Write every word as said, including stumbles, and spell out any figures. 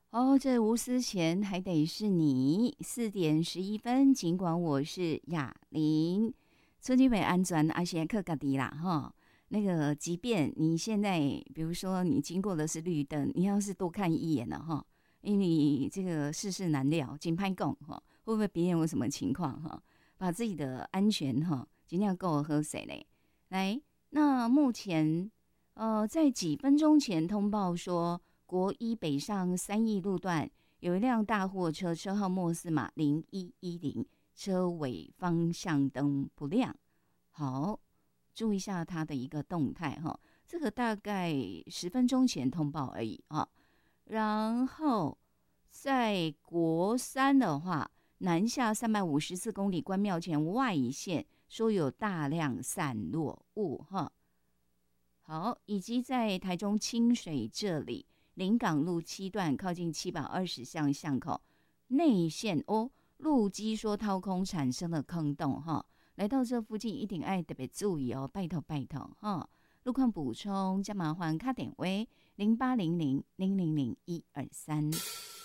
哦，这无私钱还得是你。四点十一分，尽管我是哑铃，春季北安全阿些克嘎迪啦哈。那个，即便你现在，比如说你经过的是绿灯，你要是多看一眼了哈，因为你这个世事难料，紧拍供哈，会不会别人有什么情况哈？把自己的安全哈，尽量够喝水嘞。来，那目前呃，在几分钟前通报说。国一北上三义路段有一辆大货车，车号末四码零一一零，车尾方向灯不亮。好，注意一下它的一个动态哈。这个大概十分钟前通报而已啊。然后在国三的话，南下三百五十四公里关庙前外线说有大量散落物哈。好，以及在台中清水这里。临港路七段靠近七百二十巷巷口内线哦，路基说掏空产生了坑洞哈，来到这附近一定要特别注意哦，拜托拜托哈。路况补充，加麻烦卡点位零八零零零零零一二三。